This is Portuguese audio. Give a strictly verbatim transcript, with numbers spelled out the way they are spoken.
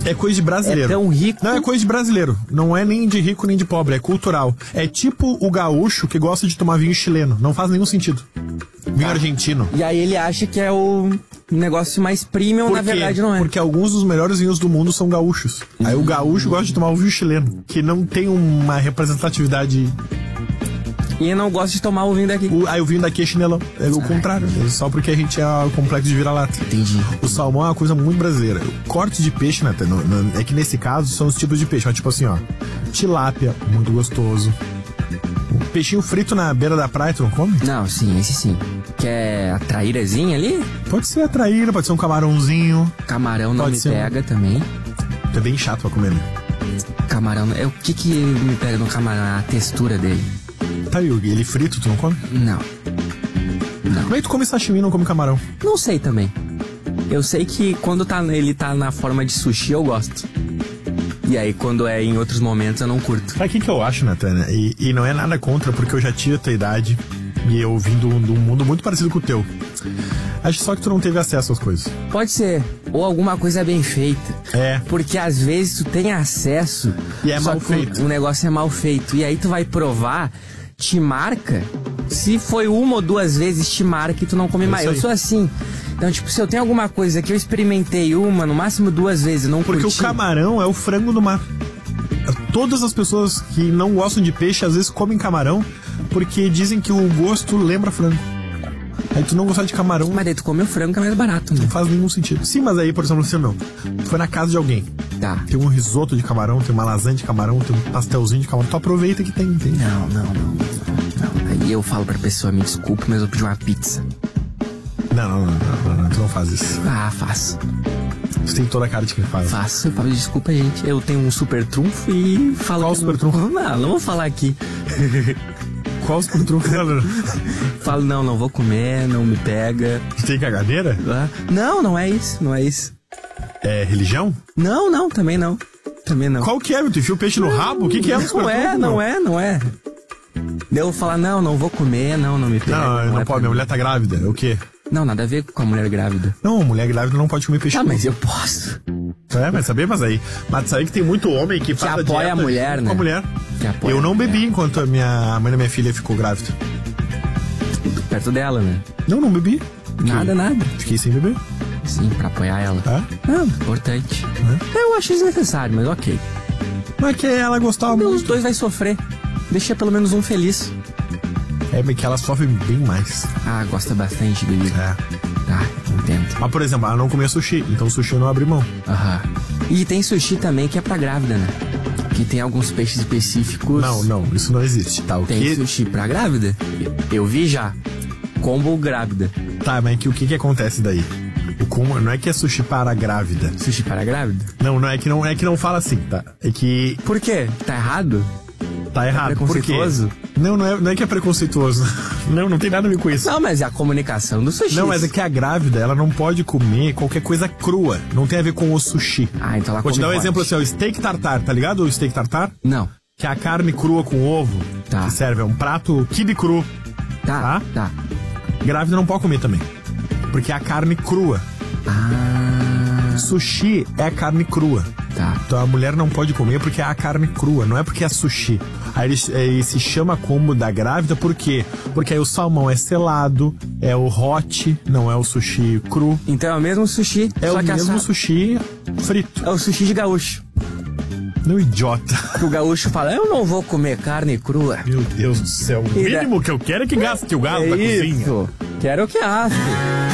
É coisa de brasileiro. É tão rico. Não, é coisa de brasileiro. Não é nem de rico nem de pobre, é cultural. É tipo o gaúcho que gosta de tomar vinho chileno. Não faz nenhum sentido. Vinho argentino. E aí ele acha que é o negócio mais premium, Por na quê? verdade não é. Porque alguns dos melhores vinhos do mundo são gaúchos. Aí o gaúcho gosta de tomar o vinho chileno, que não tem uma representatividade. E eu não gosto de tomar o vinho daqui. O, aí o vinho daqui é chinelão. É o contrário. É só porque a gente é o complexo de vira-lata. Entendi. O salmão é uma coisa muito brasileira. O corte de peixe, né? no- no- é que nesse caso são os tipos de peixe. Ó, tipo assim, ó. Tilápia, muito gostoso. O peixinho frito na beira da praia, tu não come? Não, sim, esse sim. Quer a traírazinha ali? Pode ser a traíra, pode ser um camarãozinho. Camarão não Pode me ser um- pega também. É bem chato pra comer, né? Camarão, é o que que me pega no camarão? A textura dele. Tá, Yugi, ele frito, tu não come? Não. Como é que tu come sashimi e não come camarão? Não sei também. Eu sei que quando tá, ele tá na forma de sushi, eu gosto. E aí, quando é em outros momentos, eu não curto. Sabe o que, que eu acho, Natânia? E, e não é nada contra, porque eu já tive a tua idade e eu vim de um de um mundo muito parecido com o teu. Acho só que tu não teve acesso às coisas. Pode ser. Ou alguma coisa bem feita. É. Porque às vezes tu tem acesso E é só mal que feito. O negócio é mal feito. E aí tu vai provar, te marca. Se foi uma ou duas vezes, te marca e tu não come É mais. isso Eu aí. sou assim. Então, tipo, se eu tenho alguma coisa que eu experimentei uma, no máximo duas vezes, e não Porque curti. o camarão é o frango do mar. Todas as pessoas que não gostam de peixe às vezes comem camarão porque dizem que o gosto lembra frango. Aí tu não gostar de camarão Mas daí tu come o frango que é mais barato, né? não faz nenhum sentido. Sim, mas aí, por exemplo, você não. Tu foi na casa de alguém. Tá. Tem um risoto de camarão, tem uma lasanha de camarão, tem um pastelzinho de camarão. Tu aproveita que tem, tem. Não, não, não, não, não. Aí eu falo pra pessoa, me desculpe, mas eu pedi uma pizza. Não, não, não, não, não, não, tu não faz isso. Ah, faço. Tu tem toda a cara de quem faz. Faço. Eu falo, desculpa, gente. Eu tenho um super trunfo e falo. Qual que super não- trunfo? Não, não vou falar aqui. Qual os trunfos? Falo, não, não vou comer, não me pega. Tu tem cagadeira? Ah, Não, não é isso, não é isso. É religião? Não, não, também não. Também não. Qual que é, meu? Tu enfia o peixe no rabo? O que que é? um Não super é, trunfo, não meu? é, não é. Daí eu vou falar, não, não vou comer, não, não me pega. Não, não, é pode. pra Minha mim. mulher tá grávida. É o quê? Não, nada a ver com a mulher grávida. Não, mulher grávida não pode comer peixe Tá, cru. mas eu posso. É, mas saber, mas aí. Mas sabe que tem muito homem que, faz apoia dieta a mulher, junto né? com a mulher. Que apoia Eu a não mulher. bebi enquanto a, minha, a mãe da minha filha ficou grávida. Perto dela, né? Não, não bebi. Nada, nada. Fiquei sem beber. Sim, pra apoiar ela. Tá? Não, importante. Eu acho desnecessário, mas ok. Mas é que ela gostava Os muito. dois vai sofrer. Deixa pelo menos um feliz. É, mas que ela sofre bem mais. Ah, gosta bastante de bebida. É. Tá, entendo. Mas, por exemplo, ela não comia sushi, então sushi eu não abri mão. Aham. E tem sushi também que é pra grávida, né? Que tem alguns peixes específicos. Não, não, isso não existe, tá? O Tem que... sushi pra grávida? Eu vi já. Combo grávida. Tá, mas que, o que que acontece daí? O como, não é que é sushi para grávida. Sushi para grávida? Não, não é que não, é que não fala assim, tá? É que Por quê? Tá errado? tá errado. Por quê? preconceituoso? Não, não é, não é que é preconceituoso. Não, não tem nada a ver com isso. Não, mas é a comunicação do sushi. Não, mas é que a grávida, ela não pode comer qualquer coisa crua. Não tem a ver com o sushi. Ah, então ela Vou te come dar um hot. exemplo assim, ó, o steak tartar, tá ligado? O steak tartar? Não. Que é a carne crua com ovo. Tá. Que serve, é um prato quibe cru. Tá, Tá? tá. Grávida não pode comer também. Porque é a carne crua. Ah, Sushi é a carne crua. tá. Então a mulher não pode comer porque é a carne crua, não é porque é sushi. Aí ele, ele se chama combo da grávida por quê? Porque aí o salmão é selado, é o hot, não é o sushi cru. Então é o mesmo sushi, É só o que mesmo assa- sushi frito. É o sushi de gaúcho. Não, idiota. Que o gaúcho fala, eu não vou comer carne crua. Meu Deus do céu. O E da- mínimo que eu quero é que gaste o galo da cozinha. Quero que asse.